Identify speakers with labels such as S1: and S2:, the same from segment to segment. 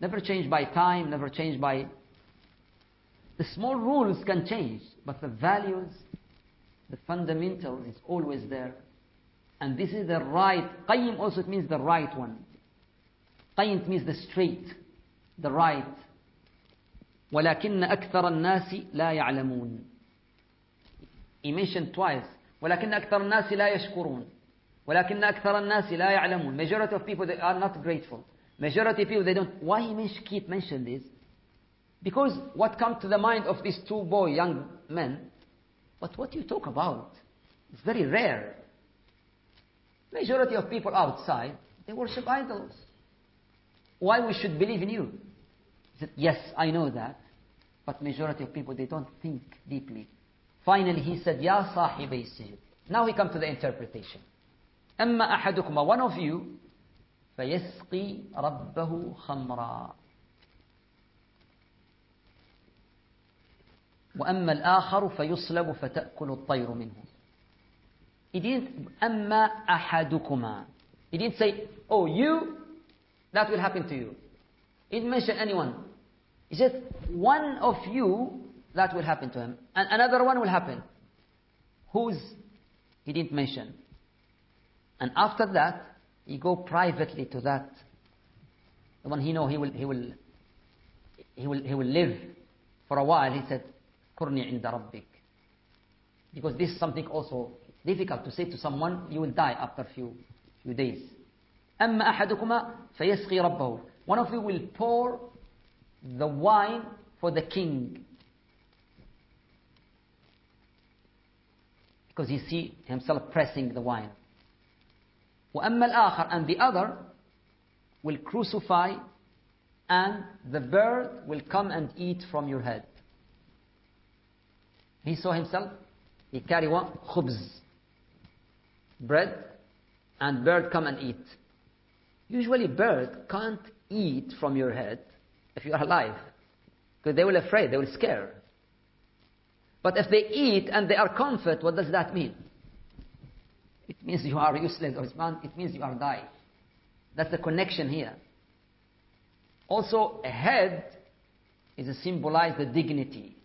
S1: Never change by time, never change by... The small rules can change, but the values, the fundamental is always there. And this is the right. Qayyim also it means the right one. Qayyim means the straight, the right. ولكن أكثر الناس لا يعلمون. He mentioned twice. ولكن أكثر الناس لا يشكرون. ولكن أكثر الناس لا يعلمون. Majority of people, they are not grateful. Majority of people, they don't. Why he keep mention this? Because what comes to the mind of these two young men, but what you talk about is very rare. Majority of people outside, they worship idols. Why we should believe in you? He said, yes, I know that. But majority of people, they don't think deeply. Finally, he said, Ya sahibay sijin. Now we come to the interpretation. أما أحدكما, one of you, فيسقي ربه خمرا. وأما الآخر فيصلب فتأكل الطير منه. He didn't, أما أحدكما. He didn't say, oh, you, that will happen to you. He didn't mention anyone. He said, one of you, that will happen to him. And another one will happen. Whose? He didn't mention. And after that, he go privately to that. The one he know he will live for a while. He said, Kurni inda rabbik. Because this is something also difficult to say to someone, you will die after a few days. أما أحدكما فيسقي ربه. One of you will pour the wine for the king. Because he see himself pressing the wine. وأما الآخر, and the other will crucify, and the bird will come and eat from your head. He saw himself, he carry one khubz, bread, and bird come and eat. Usually bird can't eat from your head if you are alive, because they will afraid, they will scare. But if they eat and they are comfort, what does that mean? It means you are useless, or it means you are dying. That's the connection here. Also, a head is a symbolize the dignity.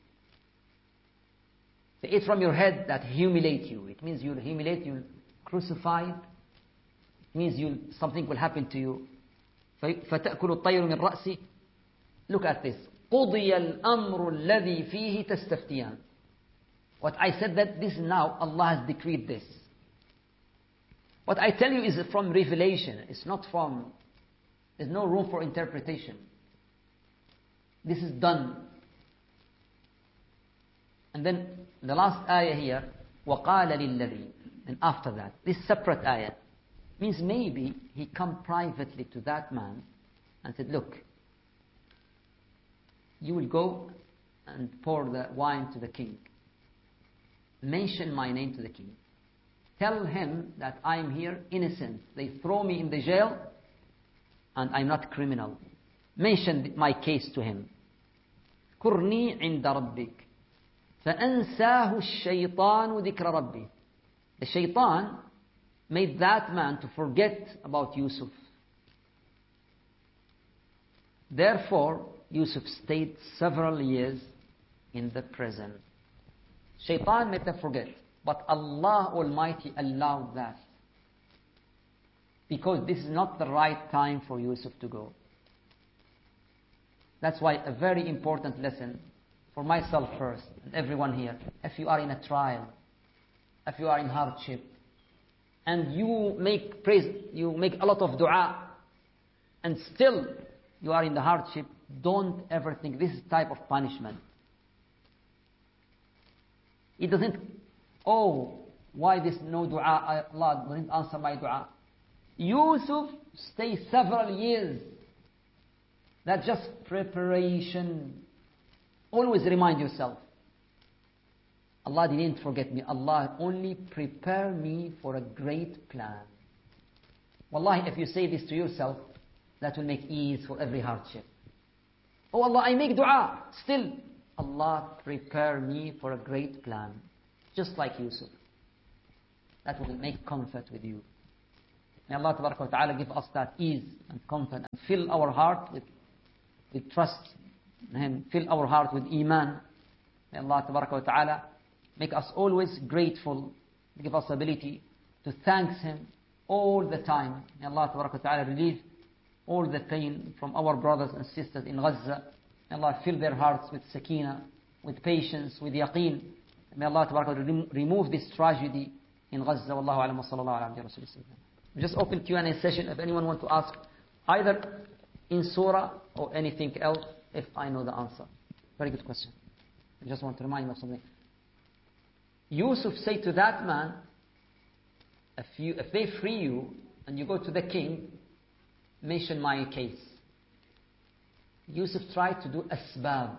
S1: They eat from your head, that humiliate you. It means you'll humiliate, you'll crucified. It means something will happen to you. فَتَأْكُلُ الطَّيْرُ مِنْ رَأْسِ. Look at this. قُضِيَ الْأَمْرُ الَّذِي فِيهِ تَسْتَفْتِيَانِ. What I said that this now, Allah has decreed this. What I tell you is from revelation. It's not from... There's no room for interpretation. This is done. And then the last ayah here, وَقَالَ لِلَّذِي. And after that, this separate ayah means maybe he come privately to that man and said, look, you will go and pour the wine to the king. Mention my name to the king. Tell him that I am here innocent. They throw me in the jail and I'm not criminal. Mention my case to him. كُرْنِي عِنْدَ رَبِّكَ فَأَنْسَاهُ الشَّيْطَانُ ذِكْرَ رَبِّهِ. The shaitan made that man to forget about Yusuf. Therefore, Yusuf stayed several years in the prison. Shaitan made them forget. But Allah Almighty allowed that. Because this is not the right time for Yusuf to go. That's why a very important lesson for myself first, and everyone here, if you are in a trial, if you are in hardship, and you make praise, you make a lot of dua, and still you are in the hardship, don't ever think this is type of punishment. It doesn't, oh, why this no dua, Allah doesn't answer my dua. Yusuf stayed several years. That's just preparation. Always remind yourself, Allah didn't forget me. Allah only prepare me for a great plan. Wallahi, if you say this to yourself, that will make ease for every hardship. Oh Allah, I make dua. Still, Allah prepare me for a great plan. Just like Yusuf. That will make comfort with you. May Allah Ta'ala give us that ease and comfort and fill our heart with with trust in Him. Fill our heart with Iman. May Allah Tabaraka wa Ta'ala make us always grateful. Give us ability to thank Him all the time. May Allah Tabaraka wa Ta'ala relieve all the pain from our brothers and sisters in Gaza. May Allah fill their hearts with sakina, with patience, with yaqeen. May Allah Tabaraka wa Ta'ala remove this tragedy in Gaza. Wallahu alam wa sallallahu ala rasulillah. We just open Q&A session if anyone wants to ask either in surah or anything else, if I know the answer. Very good question. I just want to remind you of something. Yusuf said to that man, if they free you and you go to the king, mention my case. Yusuf tried to do asbab.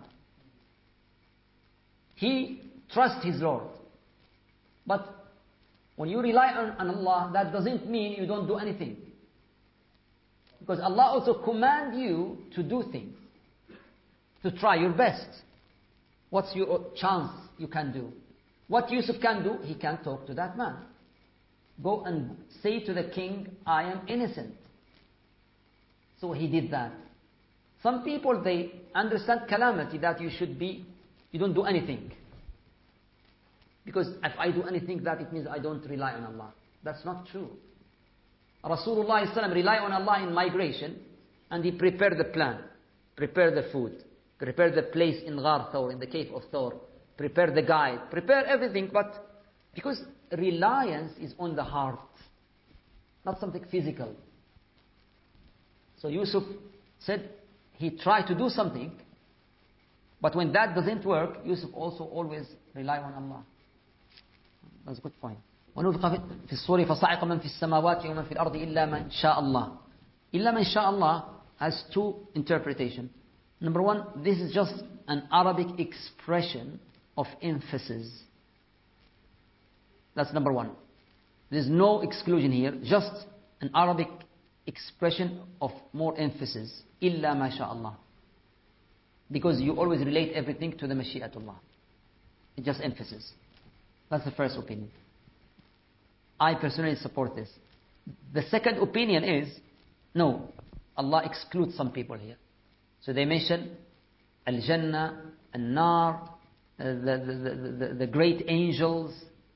S1: He trusts his Lord. But when you rely on Allah, that doesn't mean you don't do anything. Because Allah also commands you to do things. To try your best. What's your chance you can do? What Yusuf can do, he can talk to that man. Go and say to the king, I am innocent. So he did that. Some people, they understand calamity that you don't do anything. Because if I do anything, that it means I don't rely on Allah. That's not true. Rasulullah ﷺ relied on Allah in migration, and he prepared the plan, prepared the food, prepared the place in Ghar Thawr, in the cave of Thawr, prepared the guide, prepared everything, but because reliance is on the heart, not something physical. So Yusuf said he tried to do something, but when that doesn't work, Yusuf also always rely on Allah. That's a good point. ونفخ في الصور فصعق من في السماوات ومن في الأرض إلا من شاء الله. إلا من شاء الله has two interpretations. Number one, this is just an Arabic expression of emphasis. That's number one. There's no exclusion here, just an Arabic expression of more emphasis. إلا ما شاء الله. Because you always relate everything to the Mashi'atullah. It's just emphasis. That's the first opinion. I personally support this. The second opinion is, no, Allah excludes some people here. So they mention Al-Jannah, Al-Nar, the great angels.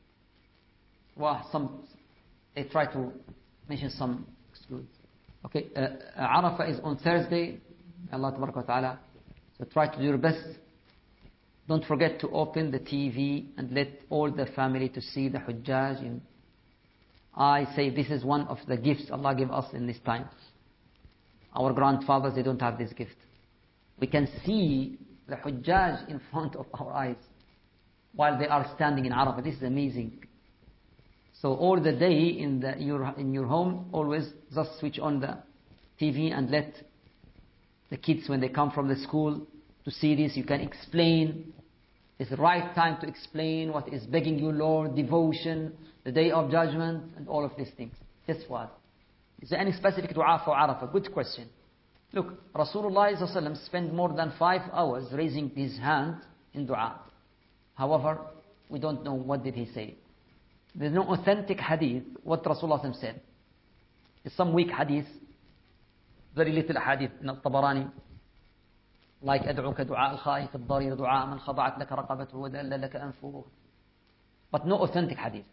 S1: Well, they try to mention some excludes. Okay, Arafah is on Thursday. Allah Tabaraka wa Ta'ala. So try to do your best. Don't forget to open the TV and let all the family to see the Hujjaj. I say this is one of the gifts Allah gave us in this time. Our grandfathers, they don't have this gift. We can see the Hujjaj in front of our eyes while they are standing in Arafah. This is amazing. So all the day in your home, always just switch on the TV and let the kids, when they come from the school, to see this. You can explain. It's the right time to explain what is begging you, Lord, devotion, the day of judgment, and all of these things. Guess what? Is there any specific dua for Arafah? Good question. Look, Rasulullah ﷺ spent more than 5 hours raising his hand in dua. However, we don't know what did he say. There's no authentic hadith what Rasulullah ﷺ said. There's some weak hadith, very little hadith in Al-Tabarani, like أدعوك دعاء الخائف الضرير دعاء من خضعت لك رقبته ودل لك أنفه. But no authentic hadith.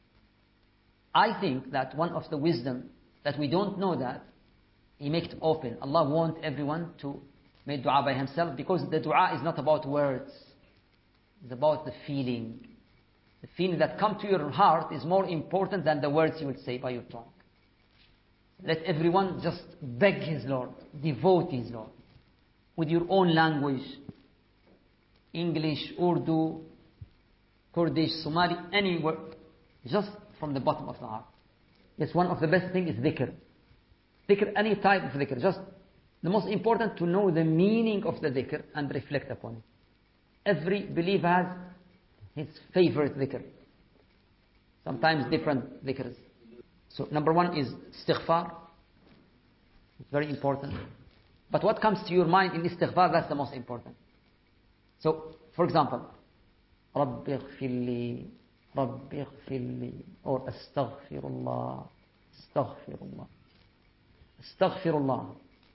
S1: I think that one of the wisdom that we don't know that He made it open. Allah wants everyone to make dua by himself, because the dua is not about words. It's about the feeling. The feeling that comes to your heart is more important than the words you will say by your tongue. Let everyone just beg his Lord, devote his Lord, with your own language, English, Urdu, Kurdish, Somali, any word, just from the bottom of the heart. Yes, one of the best things is dhikr. Dhikr, any type of dhikr. Just the most important to know the meaning of the dhikr and reflect upon it. Every believer has his favorite dhikr. Sometimes different dhikrs. So number one is istighfar. It's very important. But what comes to your mind in istighfar, that's the most important. So, for example, رَبِّ اغْفِرْ لِي رَبِّ اغْفِرْ لِي, or أستغفر الله, أستغفر الله, أستغفر الله.